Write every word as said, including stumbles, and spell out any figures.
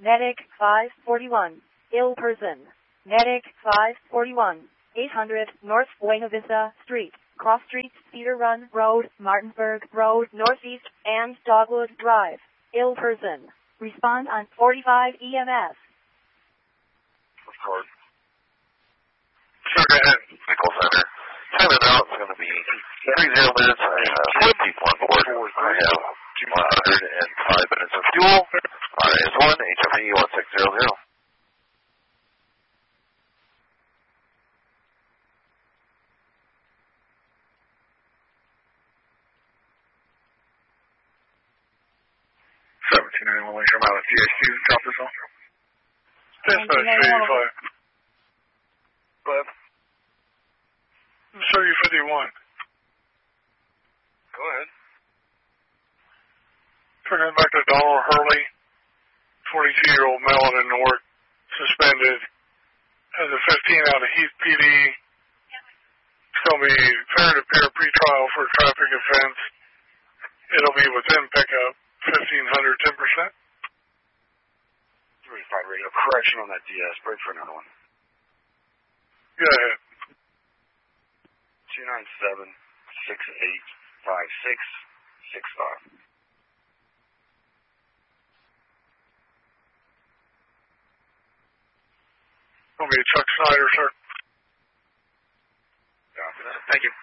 Medic five forty-one, ill person. Medic five forty-one, eight hundred North Buena Vista Street, Cross Street, Cedar Run Road, Martinsburg Road, Northeast, and Dogwood Drive. Ill person. Respond on forty-five E M S. Record. Sure, go ahead. Nickel Center. Time it out is going to be three zero minutes. I have four people on board. I have one hundred five minutes of fuel. R is one, H F E one six zero zero. seventeen ninety-one, Laser Mile at T H two, drop this off. Dispatch three eighty-five. But, show you fifty-one. go ahead. Turning back to Donald Hurley, forty-two-year-old male in Newark, suspended. Has a fifteen out of Heath P D. It's going to be fair to peer pretrial for traffic offense. It'll be within pickup, fifteen hundred, ten percent. three five radio correction on that D S. Break for another one. Go ahead. two nine seven, six eight five six, six five. Going to be Chuck Snyder, sir. Copy that. Thank you.